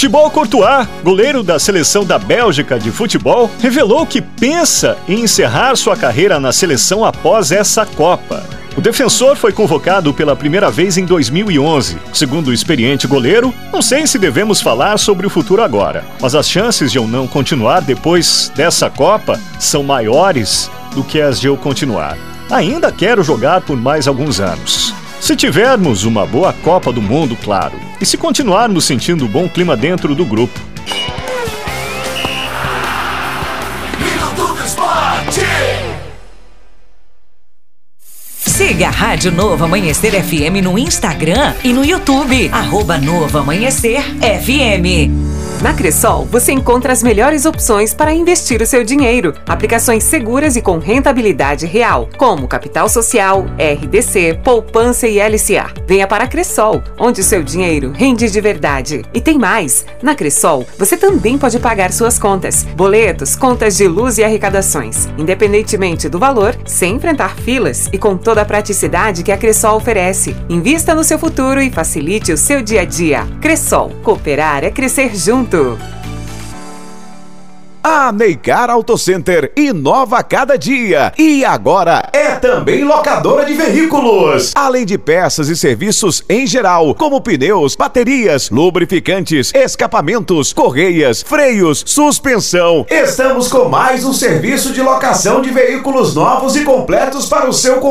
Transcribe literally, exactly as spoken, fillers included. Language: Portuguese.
Thibaut Courtois, goleiro da seleção da Bélgica de futebol, revelou que pensa em encerrar sua carreira na seleção após essa Copa. O defensor foi convocado pela primeira vez em dois mil e onze. Segundo o experiente goleiro, não sei se devemos falar sobre o futuro agora, mas as chances de eu não continuar depois dessa Copa são maiores do que as de eu continuar. Ainda quero jogar por mais alguns anos. Se tivermos uma boa Copa do Mundo, claro, e se continuarmos sentindo bom clima dentro do grupo. Siga a Rádio Novo Amanhecer F M no Instagram e no YouTube, arroba Novo Amanhecer F M. Na Cressol, você encontra as melhores opções para investir o seu dinheiro. Aplicações seguras e com rentabilidade real, como Capital Social, R D C, Poupança e L C A. Venha para a Cressol, onde o seu dinheiro rende de verdade. E tem mais! Na Cressol, você também pode pagar suas contas, boletos, contas de luz e arrecadações, independentemente do valor, sem enfrentar filas e com toda a praticidade que a Cressol oferece. Invista no seu futuro e facilite o seu dia a dia. Cressol, cooperar é crescer junto. A Neycar Auto Center inova a cada dia e agora é também locadora de veículos. Além de peças e serviços em geral, como pneus, baterias, lubrificantes, escapamentos, correias, freios, suspensão. Estamos com mais um serviço de locação de veículos novos e completos para o seu